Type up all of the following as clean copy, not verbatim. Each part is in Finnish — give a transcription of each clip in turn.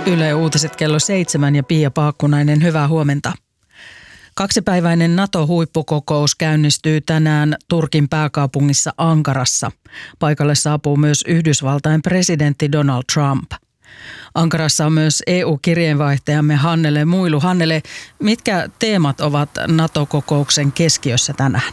Yle Uutiset kello 7 ja Pia Paakkunainen, hyvää huomenta. Kaksipäiväinen NATO-huippukokous käynnistyy tänään Turkin pääkaupungissa Ankarassa. Paikalle saapuu myös Yhdysvaltain presidentti Donald Trump. Ankarassa on myös EU-kirjeenvaihtajamme Hannele Muilu. Hannele, mitkä teemat ovat NATO-kokouksen keskiössä tänään?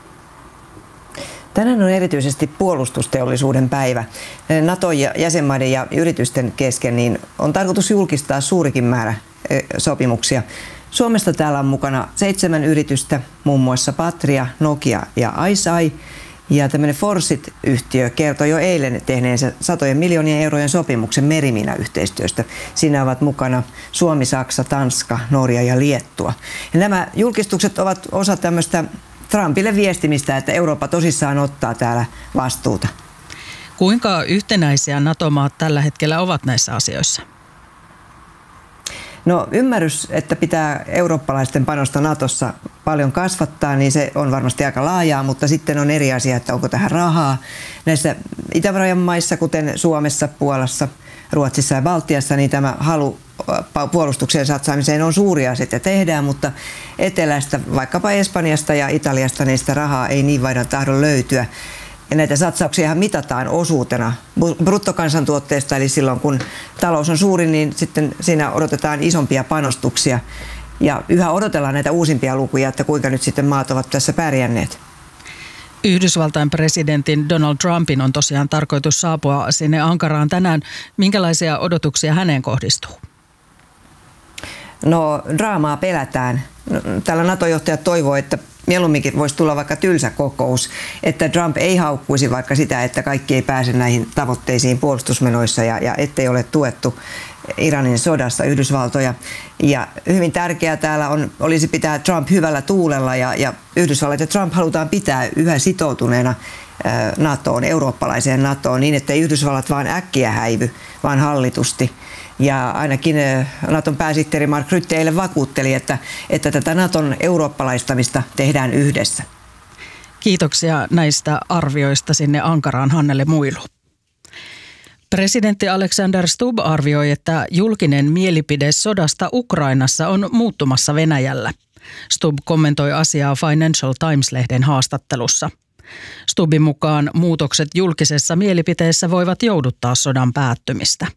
Tänään on erityisesti puolustusteollisuuden päivä. NATO-jäsenmaiden ja yritysten kesken niin on tarkoitus julkistaa suurikin määrä sopimuksia. Suomesta täällä on mukana 7 yritystä, muun muassa Patria, Nokia ja ICEYE. Ja tämmöinen Forsit-yhtiö kertoi jo eilen tehneensä satojen miljoonien eurojen sopimuksen meriminayhteistyöstä. Siinä ovat mukana Suomi, Saksa, Tanska, Norja ja Liettua. Ja nämä julkistukset ovat osa tämmöistä Trumpille viestimistä, että Eurooppa tosissaan ottaa täällä vastuuta. Kuinka yhtenäisiä NATO-maat tällä hetkellä ovat näissä asioissa? No ymmärrys, että pitää eurooppalaisten panosta Natossa paljon kasvattaa, niin se on varmasti aika laajaa, mutta sitten on eri asia, että onko tähän rahaa. Näissä Itärajan maissa, kuten Suomessa, Puolassa, Ruotsissa ja Baltiassa, niin tämä halu puolustukseen satsaamiseen on suuri asia, että tehdään, mutta etelästä, vaikkapa Espanjasta ja Italiasta, niin sitä rahaa ei niin vain tahdo löytyä. Ja näitä satsauksiahan mitataan osuutena bruttokansantuotteesta, eli silloin kun talous on suuri, niin sitten siinä odotetaan isompia panostuksia. Ja yhä odotellaan näitä uusimpia lukuja, että kuinka nyt sitten maat ovat tässä pärjänneet. Yhdysvaltain presidentin Donald Trumpin on tosiaan tarkoitus saapua sinne Ankaraan tänään. Minkälaisia odotuksia häneen kohdistuu? No draamaa pelätään. Täällä NATO-johtajat toivoo, että mieluumminkin voisi tulla vaikka tylsä kokous, että Trump ei haukkuisi vaikka sitä, että kaikki ei pääse näihin tavoitteisiin puolustusmenoissa ja ettei ole tuettu Iranin sodassa Yhdysvaltoja. Ja hyvin tärkeää täällä olisi pitää Trump hyvällä tuulella ja Yhdysvallat ja Trump halutaan pitää yhä sitoutuneena NATOon, eurooppalaiseen NATOon, niin ettei Yhdysvallat vaan äkkiä häivy, vaan hallitusti. Ja ainakin Naton pääsihteeri Mark Rutte eilen vakuutteli, että tätä Naton eurooppalaistamista tehdään yhdessä. Kiitoksia näistä arvioista sinne Ankaraan, Hannele Muilu. Presidentti Alexander Stubb arvioi, että julkinen mielipide sodasta Ukrainassa on muuttumassa Venäjällä. Stubb kommentoi asiaa Financial Times-lehden haastattelussa. Stubbin mukaan muutokset julkisessa mielipiteessä voivat jouduttaa sodan päättymistä.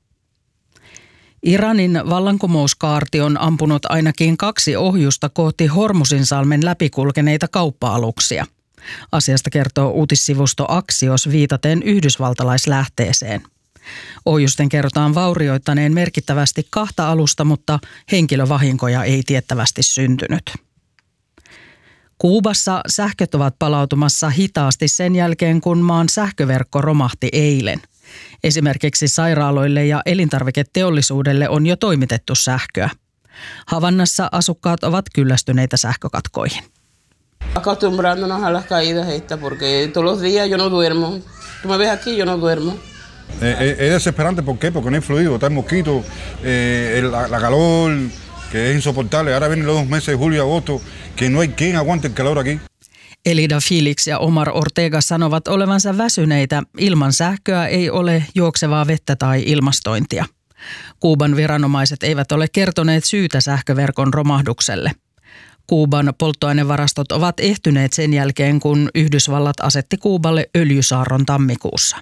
Iranin vallankumouskaarti on ampunut ainakin 2 ohjusta kohti Hormuzinsalmen läpikulkeneita kauppa-aluksia. Asiasta kertoo uutissivusto Axios viitaten yhdysvaltalaislähteeseen. Ohjusten kerrotaan vaurioittaneen merkittävästi 2 alusta, mutta henkilövahinkoja ei tiettävästi syntynyt. Kuubassa sähköt ovat palautumassa hitaasti sen jälkeen, kun maan sähköverkko romahti eilen. Esimerkiksi sairaaloille ja elintarviketeollisuudelle on jo toimitettu sähköä. Havannassa asukkaat ovat kyllästyneitä sähkökatkoihin. Acostumbrándonos a las caídas estas porque todos los días yo no duermo. Tú me ves aquí, yo no duermo. Es desesperante, ¿por qué? Porque no hay fluido, está el mosquito, la calor, que es insoportable. Ahora vienen los 2 meses, julio y agosto, que no hay quien aguante el calor aquí. Elida Felix ja Omar Ortega sanovat olevansa väsyneitä. Ilman sähköä ei ole juoksevaa vettä tai ilmastointia. Kuuban viranomaiset eivät ole kertoneet syytä sähköverkon romahdukselle. Kuuban polttoainevarastot ovat ehtyneet sen jälkeen, kun Yhdysvallat asetti Kuuballe öljysaarron tammikuussa.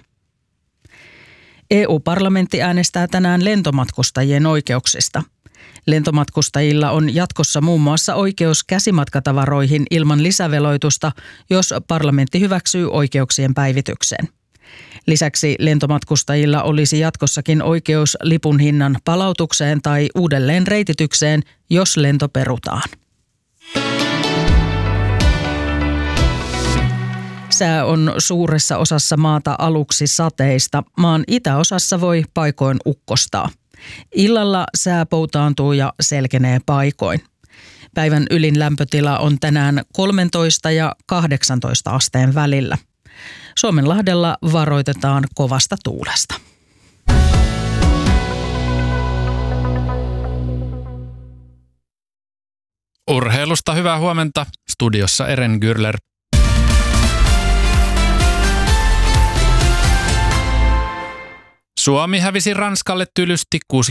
EU-parlamentti äänestää tänään lentomatkustajien oikeuksista. Lentomatkustajilla on jatkossa muun muassa oikeus käsimatkatavaroihin ilman lisäveloitusta, jos parlamentti hyväksyy oikeuksien päivityksen. Lisäksi lentomatkustajilla olisi jatkossakin oikeus lipun hinnan palautukseen tai uudelleen reititykseen, jos lento perutaan. Sää on suuressa osassa maata aluksi sateista. Maan itäosassa voi paikoin ukkostaa. Illalla sää poutaantuu ja selkenee paikoin. Päivän ylin lämpötila on tänään 13 ja 18 asteen välillä. Suomenlahdella varoitetaan kovasta tuulesta. Urheilusta hyvää huomenta. Studiossa Eren Gürler. Suomi hävisi Ranskalle tylysti 69-98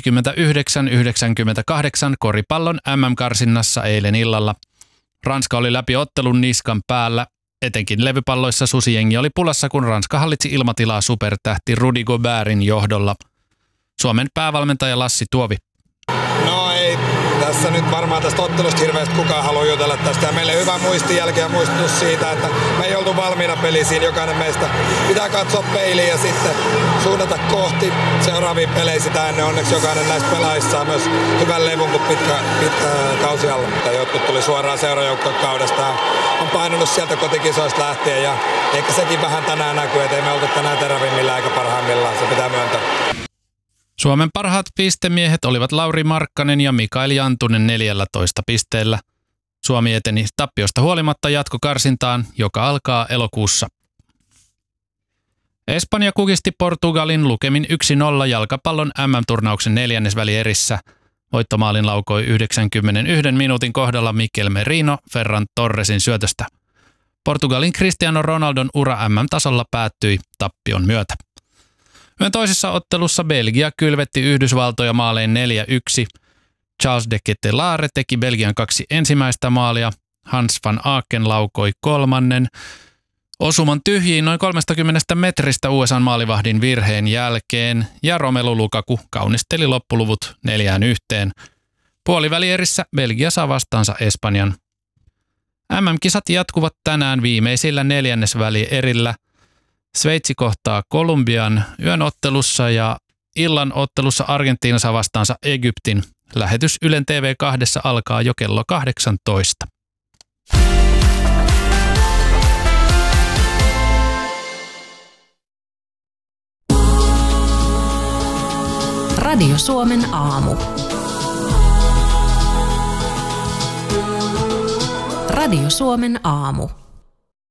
koripallon MM-karsinnassa eilen illalla. Ranska oli läpi ottelun niskan päällä. Etenkin levypalloissa susijengi oli pulassa, kun Ranska hallitsi ilmatilaa supertähti Rudy Gobertin johdolla. Suomen päävalmentaja Lassi Tuovi. No ei tässä nyt varmaan tästä ottelusta hirveästi kukaan haluaa jutella tästä. Ja meille hyvä muistijälki ja muistutus siitä, että me ei oltu valmiina peliin. Jokainen meistä pitää katsoa peiliin ja sitten suunnata kohti seuraavia pelejä sitä ennen. Onneksi jokainen näistä pelaajista saa myös hyvän levun, kun pitkä kausi alla. Mutta jotkut tuli suoraan seurajoukkokaudesta. On painunut sieltä kotikisoista lähtien ja ehkä sekin vähän tänään näkyy, että ei me oltu tänään terävimmillä eikä parhaimmillaan. Se pitää myöntää. Suomen parhaat pistemiehet olivat Lauri Markkanen ja Mikael Jantunen 14 pisteellä. Suomi eteni tappiosta huolimatta jatkokarsintaan, joka alkaa elokuussa. Espanja kukisti Portugalin lukemin 1-0 jalkapallon MM-turnauksen neljännesvälierissä. Voittomaalin laukoi 91 minuutin kohdalla Mikel Merino Ferran Torresin syötöstä. Portugalin Cristiano Ronaldon ura MM-tasolla päättyi tappion myötä. Yön toisessa ottelussa Belgia kylvetti Yhdysvaltoja maalein 4-1. Charles de Ketelaere teki Belgian 2 ensimmäistä maalia. Hans van Aken laukoi 3. Osuman tyhjiin noin 30 metristä USA:n maalivahdin virheen jälkeen ja Romelu Lukaku kaunisteli loppuluvut 4-1. Puolivälierissä Belgia saa vastaansa Espanjan. MM-kisat jatkuvat tänään viimeisillä neljännesvälierillä. Sveitsi kohtaa Kolumbian yön ottelussa ja illan ottelussa Argentiina saa vastaansa Egyptin. Lähetys Ylen TV2 alkaa jo kello 18. Radio Suomen aamu. Radio Suomen aamu.